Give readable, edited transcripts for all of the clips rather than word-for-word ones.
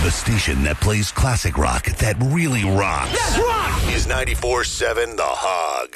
The station that plays classic rock that really rocks. That's rock! Is 94.7 The Hog.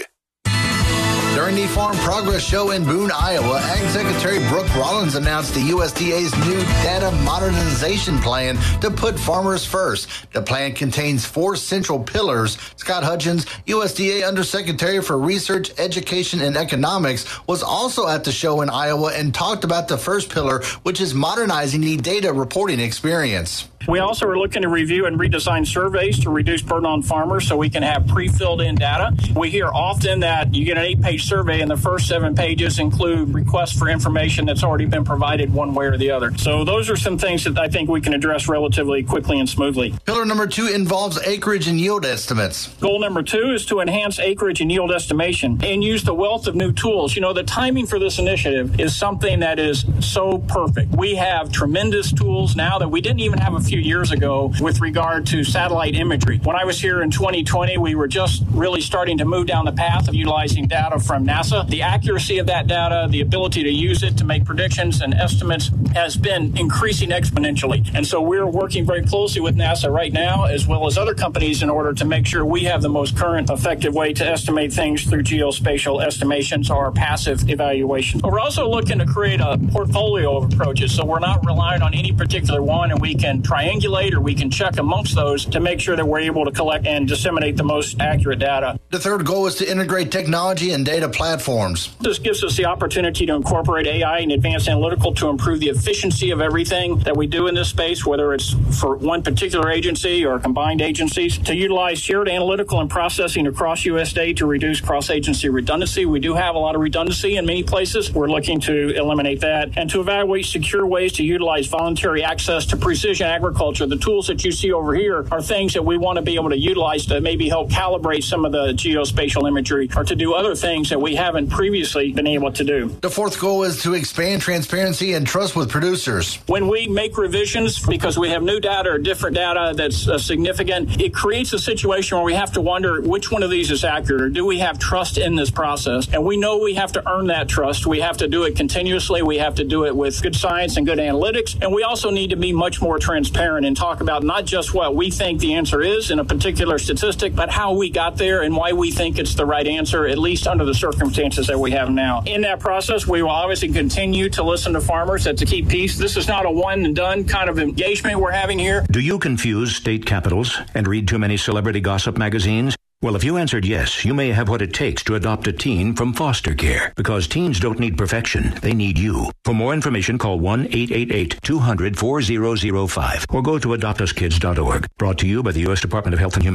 During the Farm Progress Show in Boone, Iowa, Ag Secretary Brooke Rollins announced the USDA's new data modernization plan to put farmers first. The plan contains 4 central pillars. Scott Hutchins, USDA Undersecretary for Research, Education, and Economics, was also at the show in Iowa and talked about the first pillar, which is modernizing the data reporting experience. We also are looking to review and redesign surveys to reduce burden on farmers so we can have pre-filled in data. We hear often that you get an 8-page survey and the first 7 pages include requests for information that's already been provided one way or the other. So those are some things that I think we can address relatively quickly and smoothly. Pillar number 2 involves acreage and yield estimates. Goal number 2 is to enhance acreage and yield estimation and use the wealth of new tools. You know, the timing for this initiative is something that is so perfect. We have tremendous tools now that we didn't even have a few years ago with regard to satellite imagery. When I was here in 2020, we were just really starting to move down the path of utilizing data from NASA. The accuracy of that data, the ability to use it to make predictions and estimates has been increasing exponentially. And so we're working very closely with NASA right now, as well as other companies, in order to make sure we have the most current, effective way to estimate things through geospatial estimations or passive evaluation. But we're also looking to create a portfolio of approaches, so we're not relying on any particular one, and we can triangulate or we can check amongst those to make sure that we're able to collect and disseminate the most accurate data. The third goal is to integrate technology and data platforms. This gives us the opportunity to incorporate AI and advanced analytical to improve the efficiency of everything that we do in this space, whether it's for one particular agency or combined agencies, to utilize shared analytical and processing across USDA to reduce cross-agency redundancy. We do have a lot of redundancy in many places. We're looking to eliminate that, and to evaluate secure ways to utilize voluntary access to precision agriculture. The tools that you see over here are things that we want to be able to utilize to maybe help calibrate some of the geospatial imagery or to do other things that we haven't previously been able to do. The fourth goal is to expand transparency and trust with producers. When we make revisions, because we have new data or different data that's significant, it creates a situation where we have to wonder which one of these is accurate, or do we have trust in this process? And we know we have to earn that trust. We have to do it continuously. We have to do it with good science and good analytics. And we also need to be much more transparent and talk about not just what we think the answer is in a particular statistic, but how we got there and why we think it's the right answer, at least under the circumstances that we have now. In that process, we will obviously continue to listen to farmers. That's a key piece. This is not a one and done kind of engagement we're having here. Do you confuse state capitals and read too many celebrity gossip magazines? Well, if you answered yes, you may have what it takes to adopt a teen from foster care, because teens don't need perfection. They need you. For more information, call 1-888-200-4005 or go to adoptuskids.org. Brought to you by the U.S. Department of Health and Human